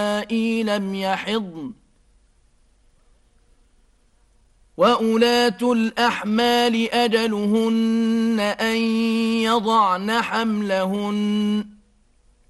لم يحضن وأولات الأحمال أجلهن أن يضعن حملهن